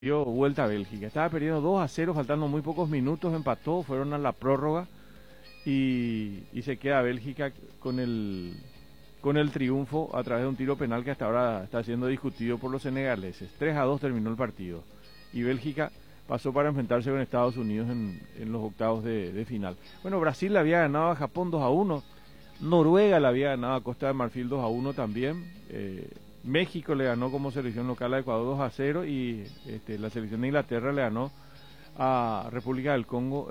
dio vuelta a Bélgica. Estaba perdiendo 2-0, faltando muy pocos minutos, empató, fueron a la prórroga y se queda Bélgica con el triunfo a través de un tiro penal que hasta ahora está siendo discutido por los senegaleses. 3-2 terminó el partido y Bélgica pasó para enfrentarse con Estados Unidos en los octavos de final. Bueno, Brasil le había ganado a Japón 2-1, Noruega le había ganado a Costa de Marfil 2-1 también, México le ganó como selección local a Ecuador 2-0 y la selección de Inglaterra le ganó a República del Congo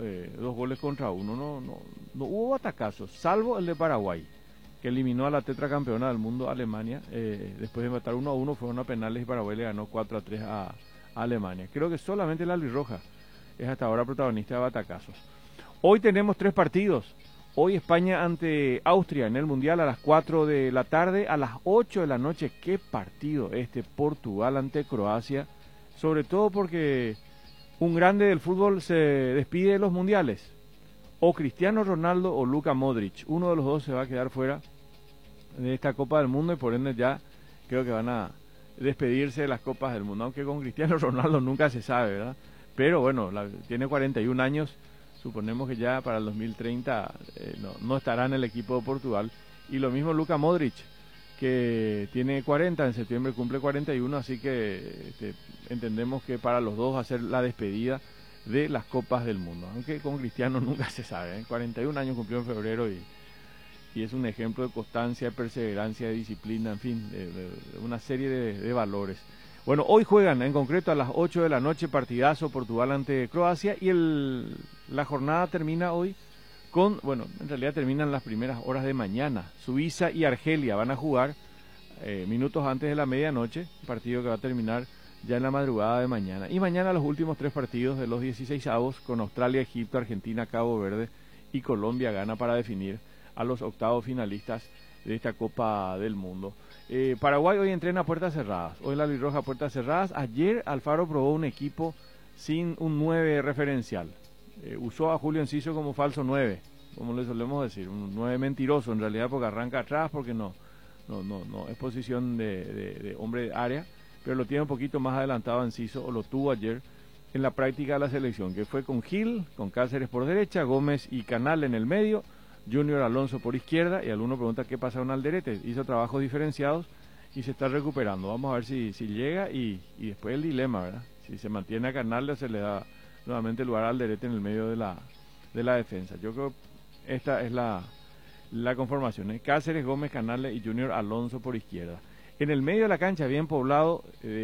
2-1. No hubo batacazos, salvo el de Paraguay, que eliminó a la tetracampeona del mundo, Alemania. Después de empatar 1-1, fueron a penales y Paraguay le ganó 4-3 a Alemania. Creo que solamente la albirroja es hasta ahora protagonista de batacazos. Hoy tenemos 3 partidos. Hoy España ante Austria en el Mundial a las 4 de la tarde, a las 8 de la noche. Qué partido Portugal ante Croacia, sobre todo porque un grande del fútbol se despide de los mundiales, o Cristiano Ronaldo o Luka Modric. Uno de los dos se va a quedar fuera de esta Copa del Mundo y por ende ya creo que van a despedirse de las Copas del Mundo, aunque con Cristiano Ronaldo nunca se sabe, ¿verdad? Pero bueno, tiene 41 años, suponemos que ya para el 2030 no estará en el equipo de Portugal. Y lo mismo Luka Modric, que tiene 40, en septiembre cumple 41, así que entendemos que para los dos va a ser la despedida de las Copas del Mundo, aunque con Cristiano nunca se sabe, 41 años cumplió en febrero y es un ejemplo de constancia, de perseverancia, de disciplina, en fin, de una serie de valores. Bueno, hoy juegan en concreto a las 8 de la noche, partidazo Portugal ante Croacia, y la jornada termina hoy en realidad terminan las primeras horas de mañana. Suiza y Argelia van a jugar minutos antes de la medianoche, partido que va a terminar ya en la madrugada de mañana. Y mañana los últimos 3 partidos de los 16avos con Australia, Egipto, Argentina, Cabo Verde y Colombia gana para definir a los octavos finalistas de esta Copa del Mundo. Paraguay hoy entrena a puertas cerradas, hoy la albirroja a puertas cerradas. Ayer Alfaro probó un equipo sin un 9 referencial, usó a Julio Enciso como falso 9, como le solemos decir, un 9 mentiroso en realidad, porque arranca atrás, porque no es posición de hombre de área, pero lo tiene un poquito más adelantado Enciso, o lo tuvo ayer en la práctica de la selección, que fue con Gil, con Cáceres por derecha, Gómez y Canal en el medio, Junior Alonso por izquierda, y alguno pregunta qué pasa con Alderete. Hizo trabajos diferenciados y se está recuperando. Vamos a ver si llega y después el dilema, ¿verdad? Si se mantiene a Canal o se le da nuevamente lugar a Alderete en el medio de la defensa. Yo creo que esta es la conformación, Cáceres, Gómez, Canales y Junior Alonso por izquierda. En el medio de la cancha, bien poblado,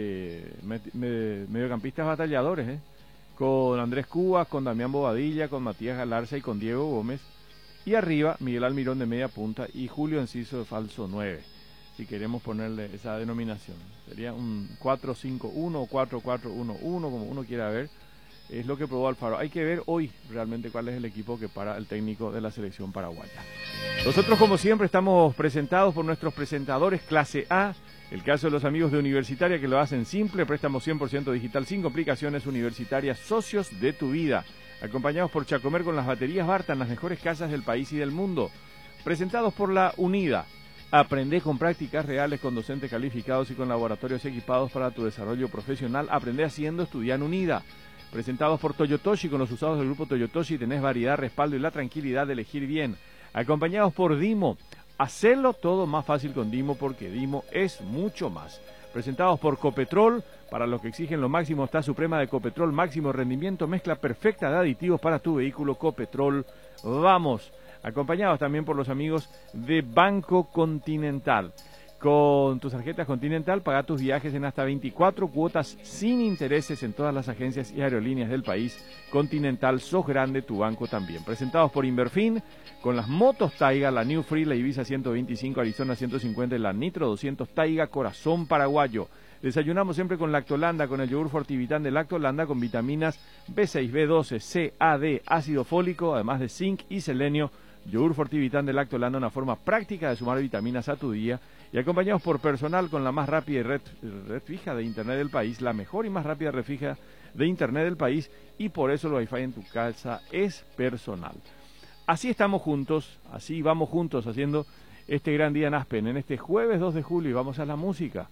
mediocampistas batalladores, con Andrés Cubas, con Damián Bobadilla, con Matías Galarza y con Diego Gómez. Y arriba, Miguel Almirón de media punta y Julio Enciso de falso 9, si queremos ponerle esa denominación. Sería un 4-5-1 o 4-4-1-1, como uno quiera ver. Es lo que probó Alfaro. Hay que ver hoy realmente cuál es el equipo que para el técnico de la selección paraguaya. Nosotros, como siempre, estamos presentados por nuestros presentadores clase A. El caso de los amigos de Universitaria, que lo hacen simple, préstamo 100% digital, sin complicaciones. Universitarias, socios de tu vida. Acompañados por Chacomer con las baterías Bartan, las mejores casas del país y del mundo. Presentados por La Unida. Aprende con prácticas reales, con docentes calificados y con laboratorios equipados para tu desarrollo profesional. Aprende haciendo, estudia en Unida. Presentados por Toyotoshi, con los usados del grupo Toyotoshi tenés variedad, respaldo y la tranquilidad de elegir bien. Acompañados por Dimo. Hacerlo todo más fácil con Dimo, porque Dimo es mucho más. Presentados por Copetrol, para los que exigen lo máximo está Suprema de Copetrol, máximo rendimiento, mezcla perfecta de aditivos para tu vehículo. Copetrol, vamos. Acompañados también por los amigos de Banco Continental. Con tus tarjetas Continental, paga tus viajes en hasta 24 cuotas sin intereses en todas las agencias y aerolíneas del país. Continental, sos grande, tu banco también. Presentados por Inverfin, con las motos Taiga, la New Free, la Ibiza 125, Arizona 150 y la Nitro 200 Taiga, corazón paraguayo. Desayunamos siempre con Lactolanda, con el yogur Fortivitán de Lactolanda, con vitaminas B6, B12, C, A, D, ácido fólico, además de zinc y selenio. Yogur Fortivitán de Lactolanda, una forma práctica de sumar vitaminas a tu día. Y acompañados por Personal, con la más rápida red fija de internet del país, la mejor y más rápida red fija de internet del país, y por eso el Wi-Fi en tu casa es Personal. Así estamos juntos, así vamos juntos haciendo este gran día en Aspen, en este jueves 2 de julio, y vamos a la música.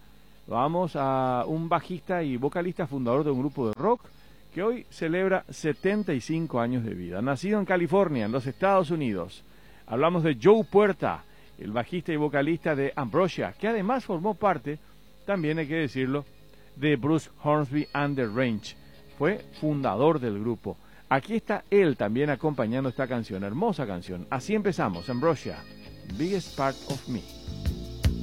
Vamos a un bajista y vocalista fundador de un grupo de rock que hoy celebra 75 años de vida. Nacido en California, en los Estados Unidos. Hablamos de Joe Puerta, el bajista y vocalista de Ambrosia, que además formó parte, también hay que decirlo, de Bruce Hornsby and the Range. Fue fundador del grupo. Aquí está él también acompañando esta canción, hermosa canción. Así empezamos, Ambrosia, Biggest Part of Me.